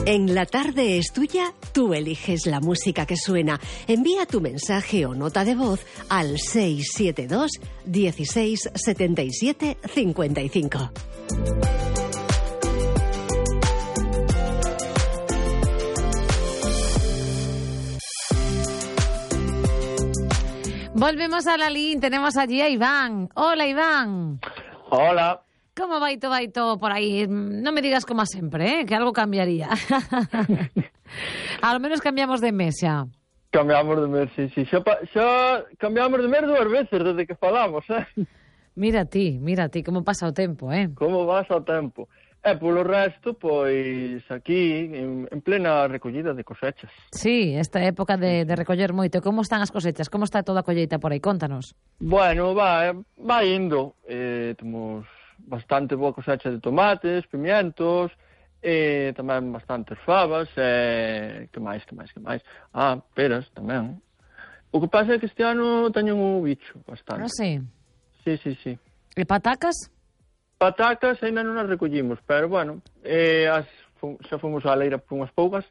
En La Tarde es Tuya, tú eliges la música que suena. Envía tu mensaje o nota de voz al 672 16 77 55. Volvemos a la línea, tenemos allí a Iván. Hola, Iván. Hola. ¿Cómo va todo por aí? Non me digas como sempre, que algo cambiaría. A lo menos cambiamos de mes xa. Cambiamos de mes, sí. Xa cambiamos de mes 2 veces desde que falamos, Mira ti, como pasa o tempo, Como pasa o tempo. E polo resto, pois, aquí, en plena recollida de cosechas. Sí, esta época de recoller moito. Como están as cosechas? Como está toda a colleita por aí? Contanos. Bueno, va indo. Temos bastante boa cosecha de tomates, pimientos, tamén bastantes favas, que máis? Peras tamén. O que pasa é que este ano teñen un bicho bastante. Ah, sí? Sí. E patacas? Patacas ainda non as recollimos, pero, bueno, xa fomos á leira por unhas poucas.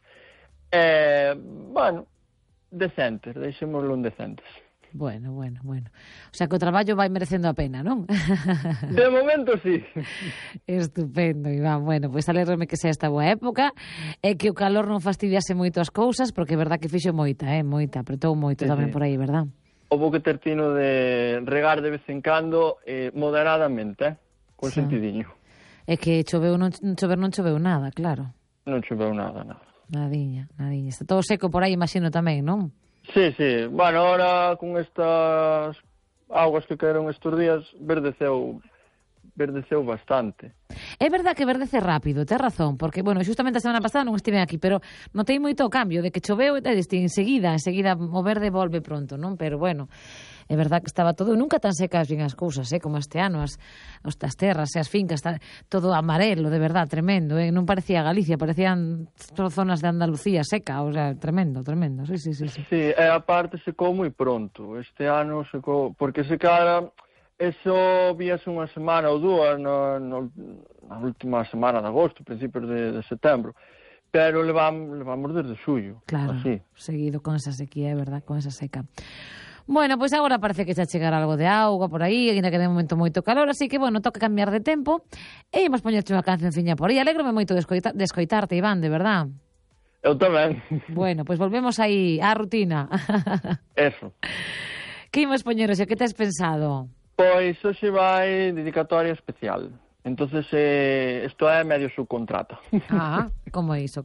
Bueno, decentes, deixémoslo en decentes. Bueno. O sea, que o traballo vai merecendo a pena, non? De momento, sí. Estupendo, Iván. Bueno, pois alégrome que sea esta boa época e que o calor non fastidiase moito as cousas, porque é verdad que fixo moita, apretou moito tamén por aí, verdad? O bo que ter tino de regar de vez en cando moderadamente, con sentidiño. É que non choveu nada, claro. Non choveu nada. Nadiña. Está todo seco por aí, imagino tamén, non? Sí. Bueno, ahora con estas augas que caeron estes días, verdeceu bastante. É verdad que verdece rápido, tes razón, porque, bueno, justamente a semana pasada non estive aquí, pero notei moito o cambio, de que choveu e enseguida o verde volve pronto, non? Pero, bueno, é verdad que estaba todo, nunca tan secas bien as cousas, como este ano, as terras e as fincas, todo amarelo, de verdad, tremendo, non parecía Galicia, parecían zonas de Andalucía seca, o sea, tremendo, sí. Sí, e aparte secou moi pronto, este ano secou, porque secara, eso víase unha semana ou dúas na última semana de agosto, principios de setembro, pero levamos desde xullo. Claro, así. Seguido con esa sequía, é verdad, con esa seca. Bueno, pois agora parece que xa chegará algo de auga por aí, ainda que de momento moito calor, así que, bueno, toca cambiar de tempo e imos poñerche unha cancionciña por aí. Alégrome moito de escoitarte, Iván, de verdad. Eu tamén. Bueno, pois volvemos aí á rutina. Eso. Que imos poñer hoxe? Que tes pensado? Pois hoxe vai dedicatoria especial. Entonces, isto é medio subcontrata. Ah, como iso?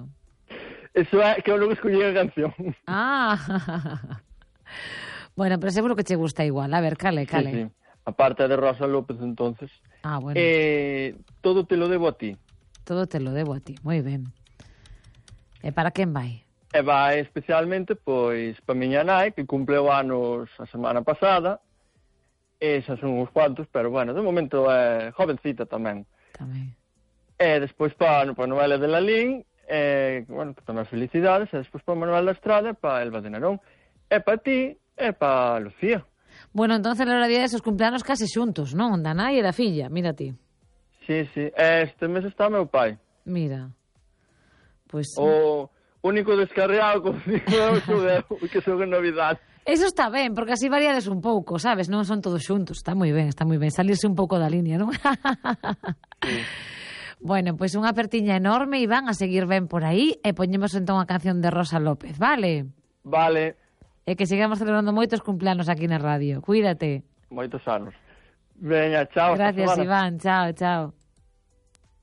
Eso é que eu non escollí a canción. Ah, bueno, pero seguro que che gusta igual. A ver, cale. Sí. Aparte de Rosa López, entonces. Ah, bueno. Todo te lo debo a ti. Todo te lo debo a ti, moi ben. E para quen vai? E vai especialmente, pois, para miña nai, que cumpleu anos a semana pasada. Esas son uns cuantos, pero, bueno, de momento é jovencita tamén. E despois para Noelia de Lalín, bueno, que tamén felicidades, e despois para Manuel da Estrada e para Elba de Nerón. E para ti, e para Lucía. Bueno, entonces era día desos cumpleanos case xuntos, non? Da nai e da filla, mira ti. Sí. Este mes está meu pai. Mira. Pois... O único descarriado, como digo, que son en novidade. Eso está ben, porque así variades un pouco, sabes? Non son todos xuntos. Está moi ben. Salirse un pouco da línea, non? Sí. Bueno, pois unha apertiña enorme, Iván, a seguir ben por aí, e poñemos entón a canción de Rosa López, vale? Vale. E que sigamos celebrando moitos cumpleanos aquí na radio. Cuídate. Moitos anos. Veña, chao. Gracias, Iván. Chao.